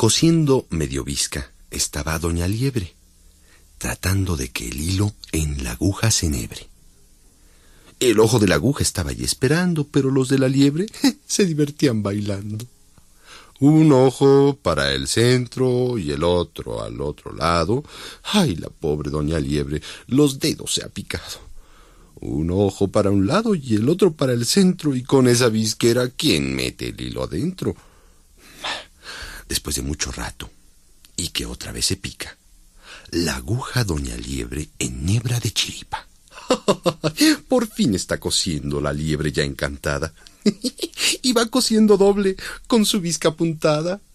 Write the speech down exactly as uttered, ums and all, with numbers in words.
Cosiendo medio visca estaba doña Liebre, tratando de que el hilo en la aguja se enhebre. El ojo de la aguja estaba allí esperando, pero los de la liebre se divertían bailando. Un ojo para el centro y el otro al otro lado. ¡Ay, la pobre doña Liebre! Los dedos se ha picado. Un ojo para un lado y el otro para el centro, y con esa visquera, ¿quién mete el hilo adentro? Después de mucho rato, y que otra vez se pica, la aguja doña Liebre enhebra de chiripa. Por fin está cosiendo la liebre ya encantada. Y va cosiendo doble con su visca apuntada.